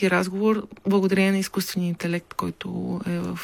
човешки разговор, благодарение на изкуствения интелект, който е в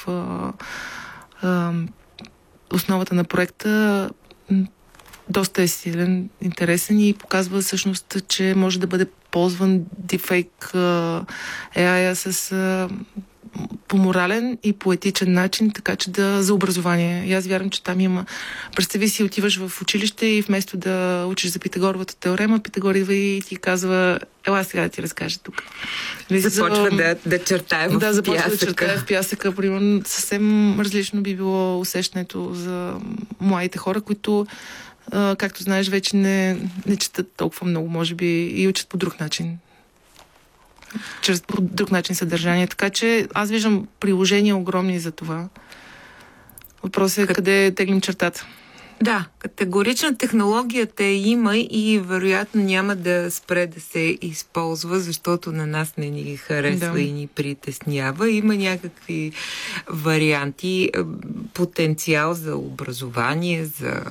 основата на проекта, доста е силен, интересен и показва всъщност, че може да бъде ползван deepfake AI с по морален и по етичен начин, така че за образование. И аз вярвам, че там има... Представи си, отиваш в училище и вместо да учиш за Питагоровата теорема, Питагор идва и ти казва: ела сега да ти разкажа тук. Започва да чертае в пясъка. Да, започва да чертае в пясъка. Примерно, съвсем различно би било усещането за младите хора, които, както знаеш, вече не четат толкова много, може би, и учат по друг начин. Чрез по друг начин съдържание. Така че аз виждам приложения огромни за това. Въпросът е къде теглим чертата. Да, категорично технологията има и вероятно няма да спре да се използва, защото на нас не ни харесва и ни притеснява. Има някакви варианти, потенциал за образование, за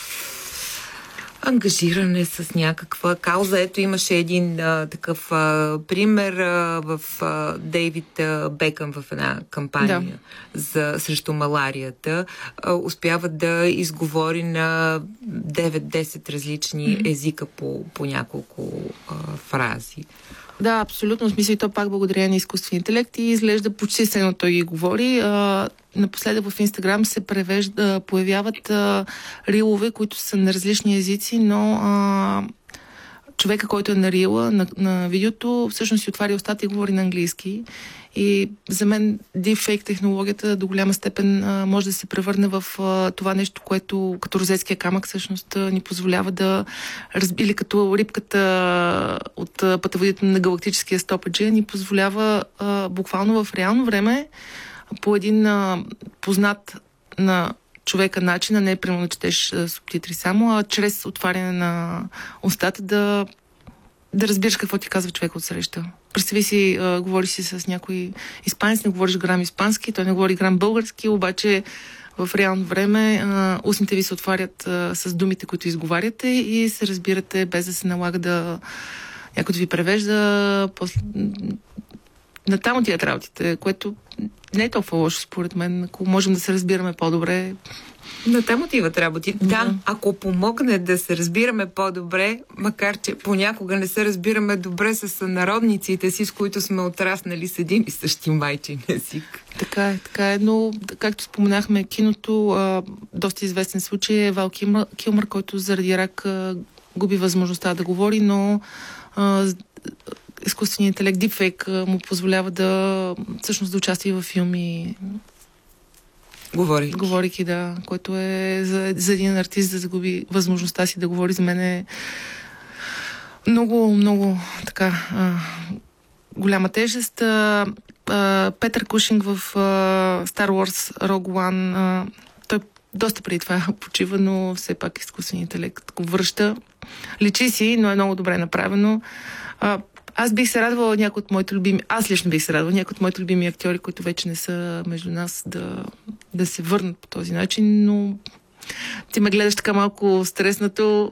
ангажиране с някаква кауза. Ето имаше един такъв пример в Дейвид Бекъм в една кампания срещу маларията. Успява да изговори на 9-10 различни езика по няколко фрази. Да, абсолютно. В смисъл и то пак благодарение на изкуствения интелект и изглежда почти все едно той ги говори. Напоследък в Инстаграм се появяват рилове, които са на различни езици, но човека, който е на рила, на видеото, всъщност си отваря устата и говори на английски. И за мен deepfake технологията до голяма степен може да се превърне в това нещо, което като розетския камък всъщност ни позволява да разбили като рибката от пътеводите на галактическия стопаджия, ни позволява буквално в реално време по един познат на човека начин, а не примерно четеш субтитри само, а чрез отваряне на устата да разбираш какво ти казва човек от среща. Представи си, говориш си с някой испанец, не говориш грам испански, той не говори грам български, обаче в реално време устните ви се отварят с думите, които изговаряте и се разбирате без да се налага да някой да ви превежда. Натам отиват работите, което не е толкова лошо според мен. Ако можем да се разбираме по-добре... Натам отиват работи. Да, ако помогне да се разбираме по-добре, макар че понякога не се разбираме добре с сънародниците си, с които сме отраснали с един и същи майчин език. Така е, но както споменахме, киното, доста известен случай е Вал Килмър, който заради рак губи възможността да говори, но изкуственият интелект, deepfake, му позволява да всъщност да участва във филми. Говорейки, да. Което е за един артист да загуби възможността си да говори, за мен е много, много така голяма тежест. Петър Кушинг в Star Wars Rogue One, той доста преди това почива, но все пак изкуственият интелект го връща. Личи си, но е много добре направено. Аз бих се радвала някои от моите любими... Аз лично бих се радвала някои от моите любими актьори, които вече не са между нас, да се върнат по този начин, но ти ме гледаш така малко стреснато.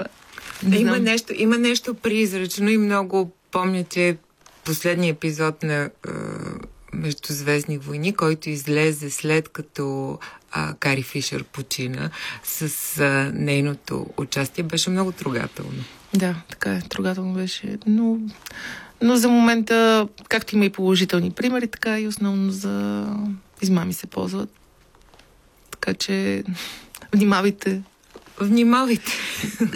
Има нещо призрачно и много помня, че последният епизод на Междузвездни войни, който излезе след като Кари Фишер почина с нейното участие, беше много трогателно. Да, така е, трогателно беше. Но за момента, както има и положителни примери, така и основно за измами се ползват. Така че внимавайте.